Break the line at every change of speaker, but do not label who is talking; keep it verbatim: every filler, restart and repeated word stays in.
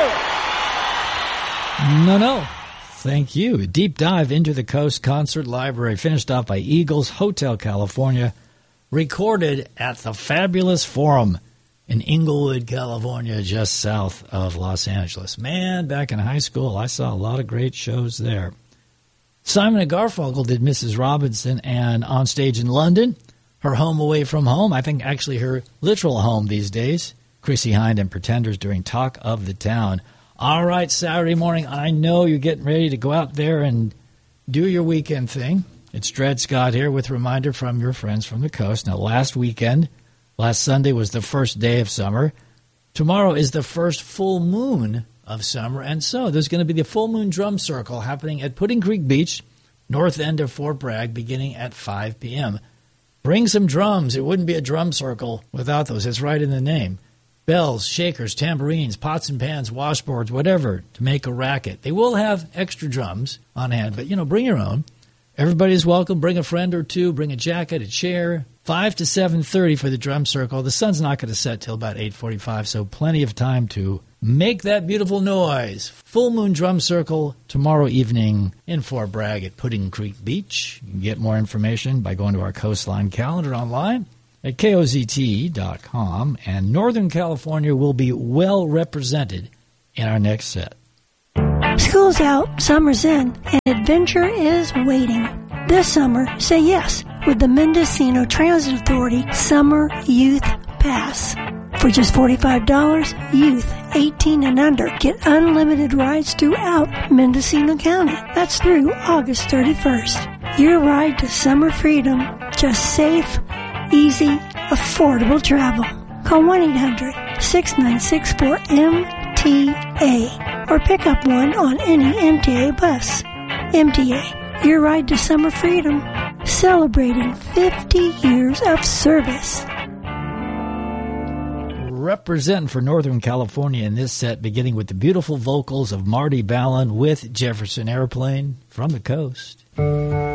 No, no. Thank you. A deep dive into the Coast Concert Library, finished off by Eagles Hotel California, recorded at the Fabulous Forum in Inglewood, California, just south of Los Angeles. Man, back in high school, I saw a lot of great shows there. Simon and Garfunkel did Missus Robinson, and on stage in London, her home away from home, I think actually her literal home these days, Chrissie Hynde and Pretenders doing Talk of the Town. All right, Saturday morning, I know you're getting ready to go out there and do your weekend thing. It's Dred Scott here with a reminder from your friends from the coast. Now, last weekend, last Sunday was the first day of summer. Tomorrow is the first full moon of summer, and so there's going to be the full moon drum circle happening at Pudding Creek Beach, north end of Fort Bragg, beginning at five p.m. Bring some drums. It wouldn't be a drum circle without those. It's right in the name. Bells, shakers, tambourines, pots and pans, washboards, whatever to make a racket. They will have extra drums on hand, but, you know, bring your own. Everybody's welcome. Bring a friend or two. Bring a jacket, a chair. five to seven thirty for the drum circle. The sun's not going to set till about eight forty-five, so plenty of time to make that beautiful noise. Full moon drum circle tomorrow evening in Fort Bragg at Pudding Creek Beach. You can get more information by going to our Coastline calendar online at K O Z T dot com, and Northern California will be well represented in our next set.
School's out, summer's in, and adventure is waiting. This summer, say yes with the Mendocino Transit Authority Summer Youth Pass. For just forty-five dollars, youth eighteen and under get unlimited rides throughout Mendocino County. That's through August thirty-first. Your ride to summer freedom, just safe, easy, affordable travel. Call one eight hundred, six nine six, four M T A or pick up one on any M T A bus. M T A, your ride to summer freedom, celebrating fifty years of service.
Representing for Northern California in this set, beginning with the beautiful vocals of Marty Ballin with Jefferson Airplane from the coast.